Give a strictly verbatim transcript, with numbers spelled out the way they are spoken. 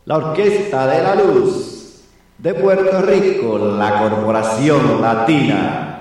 la Orquesta de la Luz de Puerto Rico, la Corporación Latina.